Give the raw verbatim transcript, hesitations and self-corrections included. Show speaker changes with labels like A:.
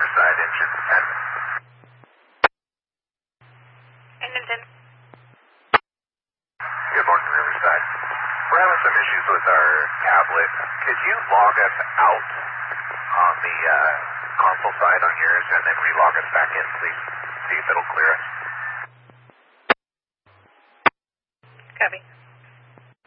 A: Riverside, engine ten.
B: Engine ten.
A: Good morning, Riverside. We're having some issues with our tablet. Could you log us out on the uh, console side on yours and then relog us back in, please? See if it'll